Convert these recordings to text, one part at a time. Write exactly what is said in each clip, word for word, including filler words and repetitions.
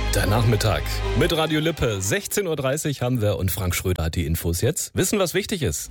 Der Nachmittag mit Radio Lippe. sechzehn Uhr dreißig haben wir und Frank Schröder hat die Infos jetzt. Wissen, was wichtig ist.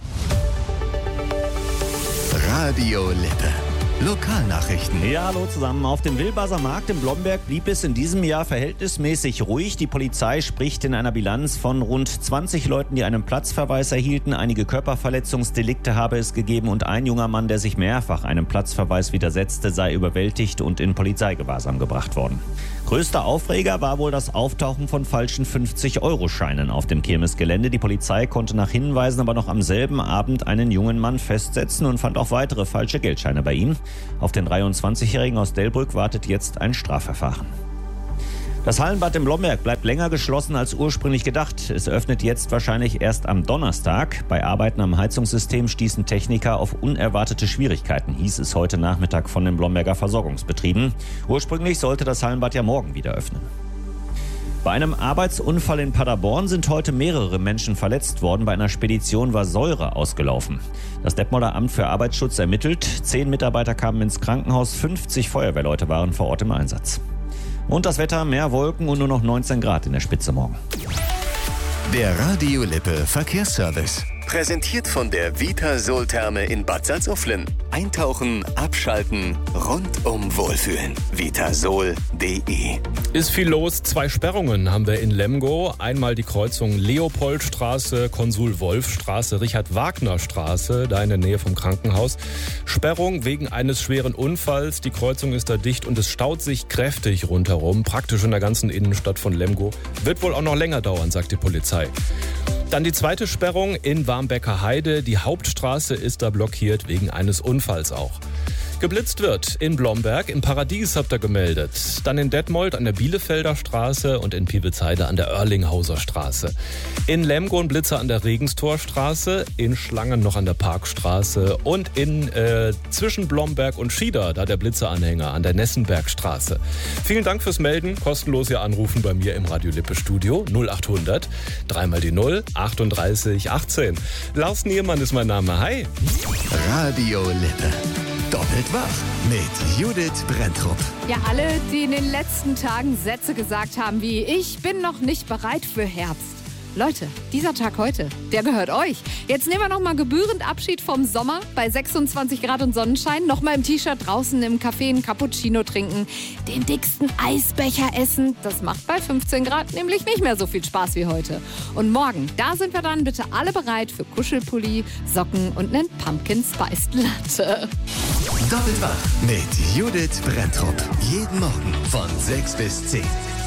Radio Lippe. Lokalnachrichten. Ja, hallo zusammen. Auf dem Wilbaser Markt in Blomberg blieb es in diesem Jahr verhältnismäßig ruhig. Die Polizei spricht in einer Bilanz von rund zwanzig Leuten, die einen Platzverweis erhielten. Einige Körperverletzungsdelikte habe es gegeben und ein junger Mann, der sich mehrfach einem Platzverweis widersetzte, sei überwältigt und in Polizeigewahrsam gebracht worden. Größter Aufreger war wohl das Auftauchen von falschen fünfzig-Euro-Scheinen auf dem Kirmesgelände. Die Polizei konnte nach Hinweisen aber noch am selben Abend einen jungen Mann festsetzen und fand auch weitere falsche Geldscheine bei ihm. Auf den dreiundzwanzigjährigen aus Delbrück wartet jetzt ein Strafverfahren. Das Hallenbad in Blomberg bleibt länger geschlossen als ursprünglich gedacht. Es öffnet jetzt wahrscheinlich erst am Donnerstag. Bei Arbeiten am Heizungssystem stießen Techniker auf unerwartete Schwierigkeiten, hieß es heute Nachmittag von den Blomberger Versorgungsbetrieben. Ursprünglich sollte das Hallenbad ja morgen wieder öffnen. Bei einem Arbeitsunfall in Paderborn sind heute mehrere Menschen verletzt worden. Bei einer Spedition war Säure ausgelaufen. Das Detmolder Amt für Arbeitsschutz ermittelt. Zehn Mitarbeiter kamen ins Krankenhaus, fünfzig Feuerwehrleute waren vor Ort im Einsatz. Und das Wetter, mehr Wolken und nur noch neunzehn Grad in der Spitze morgen. Der Radio Lippe Verkehrsservice. Präsentiert von der Vitasol-Therme in Bad Salzuflen. Eintauchen, abschalten, rundum wohlfühlen. vitasol punkt de. Ist viel los. Zwei Sperrungen haben wir in Lemgo. Einmal die Kreuzung Leopoldstraße, Konsul-Wolf-Straße, Richard-Wagner-Straße, da in der Nähe vom Krankenhaus. Sperrung wegen eines schweren Unfalls. Die Kreuzung ist da dicht und es staut sich kräftig rundherum, praktisch in der ganzen Innenstadt von Lemgo. Wird wohl auch noch länger dauern, sagt die Polizei. Dann die zweite Sperrung in Warmbecker Heide. Die Hauptstraße ist da blockiert wegen eines Unfalls auch. Geblitzt wird in Blomberg, im Paradies habt ihr gemeldet. Dann in Detmold an der Bielefelder Straße und in Piewitzheide an der Oerlinghauser Straße. In Lemgo ein Blitzer an der Regenstorstraße, in Schlangen noch an der Parkstraße und in äh, zwischen Blomberg und Schieder, da der Blitzeranhänger an der Nessenbergstraße. Vielen Dank fürs Melden, kostenlos ihr anrufen bei mir im Radio Lippe Studio null achthundert, dreimal die null, achtunddreißig achtzehn. Lars Niermann ist mein Name, hi. Radio Lippe. Doppelt wach mit Judith Brenntrup. Ja, alle, die in den letzten Tagen Sätze gesagt haben wie ich bin noch nicht bereit für Herbst. Leute, dieser Tag heute, der gehört euch. Jetzt nehmen wir nochmal gebührend Abschied vom Sommer bei sechsundzwanzig Grad und Sonnenschein. Nochmal im T-Shirt draußen im Café einen Cappuccino trinken. Den dicksten Eisbecher essen. Das macht bei fünfzehn Grad nämlich nicht mehr so viel Spaß wie heute. Und morgen, da sind wir dann bitte alle bereit für Kuschelpulli, Socken und einen Pumpkin Spiced Latte. Doppelt wach mit Judith Brenntrup. Jeden Morgen von sechs bis zehn.